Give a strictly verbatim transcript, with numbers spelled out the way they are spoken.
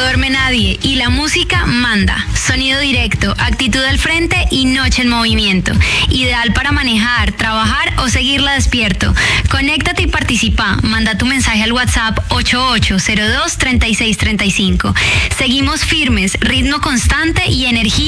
duerme nadie y la música manda. Sonido directo, actitud al frente y noche en movimiento. Ideal para manejar, trabajar o seguirla despierto. Conéctate y participa. Manda tu mensaje al WhatsApp ocho ocho cero dos, tres seis tres cinco. Seguimos firmes, ritmo constante y energía